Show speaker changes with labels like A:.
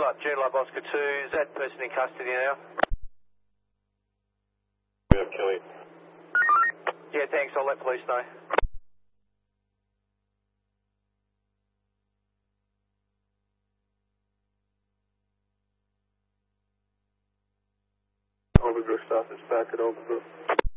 A: Right, Joondalup Oscar 2, is that person in custody now?
B: Yeah, Kelly.
A: Yeah, thanks, I'll let police know.
B: Overbrook, South is back at Overbrook.